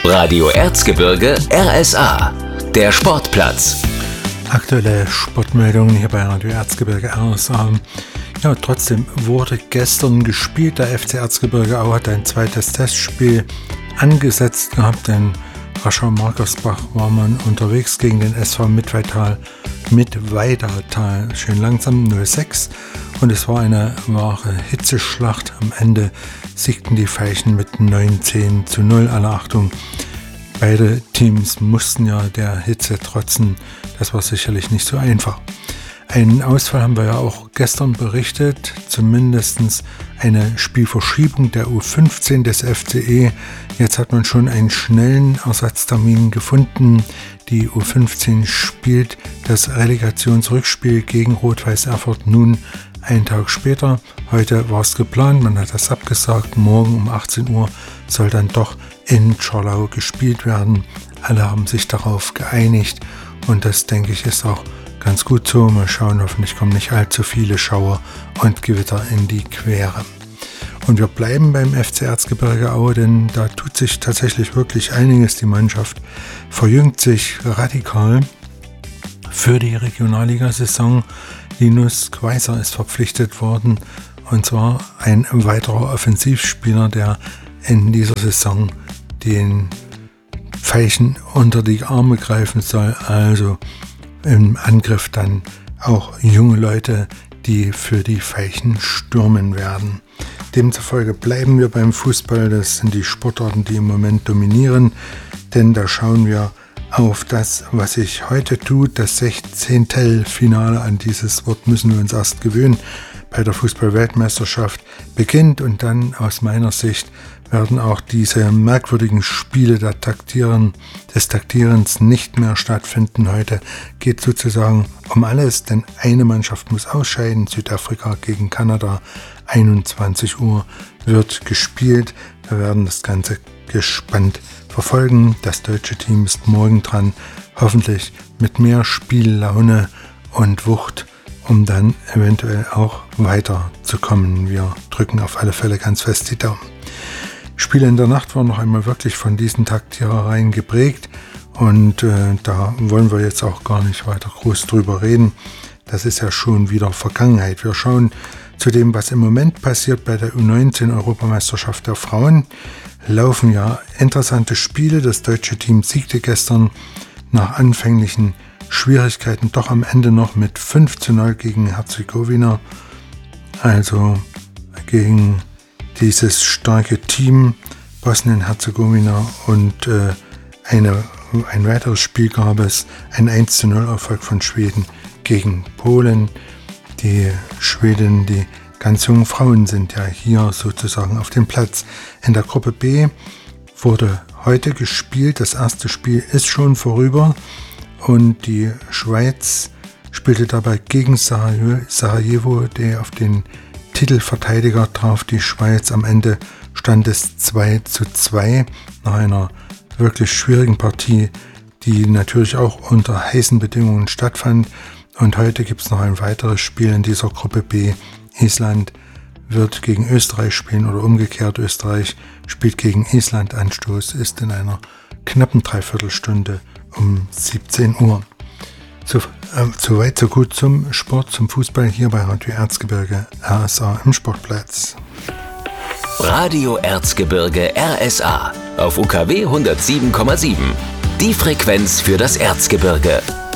Radio Erzgebirge RSA, der Sportplatz. Aktuelle Sportmeldungen hier bei Radio Erzgebirge RSA. Ja, trotzdem wurde gestern gespielt. Der FC Erzgebirge Aue hat ein zweites Testspiel angesetzt gehabt, denn Raschau Markersbach war man unterwegs gegen den SV Mittweidtal schön langsam 0-6, und es war eine wahre Hitzeschlacht. Am Ende siegten die Veilchen mit 19-0. Alle Achtung, beide Teams mussten ja der Hitze trotzen. Das war sicherlich nicht so einfach. Einen Ausfall haben wir ja auch gestern berichtet, zumindest eine Spielverschiebung der U15 des FCE. Jetzt hat man schon einen schnellen Ersatztermin gefunden. Die U15 spielt das Relegationsrückspiel gegen Rot-Weiß Erfurt nun einen Tag später. Heute war es geplant, man hat das abgesagt. Morgen um 18 Uhr soll dann doch in Tschorlau gespielt werden. Alle haben sich darauf geeinigt und das, denke ich, ist auch ganz gut so. Mal schauen, hoffentlich kommen nicht allzu viele Schauer und Gewitter in die Quere. Und wir bleiben beim FC Erzgebirge Aue, denn da tut sich tatsächlich wirklich einiges. Die Mannschaft verjüngt sich radikal. Für die Regionalliga-Saison Linus Quaiser ist verpflichtet worden, und zwar ein weiterer Offensivspieler, der in dieser Saison den Veilchen unter die Arme greifen soll, also im Angriff dann auch junge Leute, die für die Veilchen stürmen werden. Demzufolge bleiben wir beim Fußball. Das sind die Sportarten, die im Moment dominieren, denn da schauen wir auf das, was sich heute tut. Das 16. Finale, an dieses Wort müssen wir uns erst gewöhnen, bei der Fußball-Weltmeisterschaft beginnt, und dann aus meiner Sicht werden auch diese merkwürdigen Spiele des Taktierens nicht mehr stattfinden. Heute geht sozusagen um alles, denn eine Mannschaft muss ausscheiden. Südafrika gegen Kanada, 21 Uhr wird gespielt. Wir werden das Ganze gespannt verfolgen. Das deutsche Team ist morgen dran, hoffentlich mit mehr Spiellaune und Wucht, um dann eventuell auch weiterzukommen. Wir drücken auf alle Fälle ganz fest die Daumen. Spiele in der Nacht waren noch einmal wirklich von diesen Taktierereien geprägt, und da wollen wir jetzt auch gar nicht weiter groß drüber reden. Das ist ja schon wieder Vergangenheit. Wir schauen zu dem, was im Moment passiert bei der U19-Europameisterschaft der Frauen. Laufen ja interessante Spiele. Das deutsche Team siegte gestern nach anfänglichen Schwierigkeiten doch am Ende noch mit 5-0 gegen Herzegowina, also gegen dieses starke Team Bosnien-Herzegowina, und ein weiteres Spiel gab es, ein 1-0 Erfolg von Schweden gegen Polen. Die Schweden, die ganz jungen Frauen, sind ja hier sozusagen auf dem Platz. In der Gruppe B wurde heute gespielt. Das erste Spiel ist schon vorüber, und die Schweiz spielte dabei gegen Sarajevo, der auf den Titelverteidiger traf. Die Schweiz. Am Ende stand es 2-2 nach einer wirklich schwierigen Partie, die natürlich auch unter heißen Bedingungen stattfand. Und heute gibt es noch ein weiteres Spiel in dieser Gruppe B. Island wird gegen Österreich spielen, oder umgekehrt, Österreich spielt gegen Island. Anstoß ist in einer knappen Dreiviertelstunde um 17 Uhr. So weit, so gut zum Sport, zum Fußball hier bei Radio Erzgebirge RSA im Sportplatz. Radio Erzgebirge RSA auf UKW 107,7. Die Frequenz für das Erzgebirge.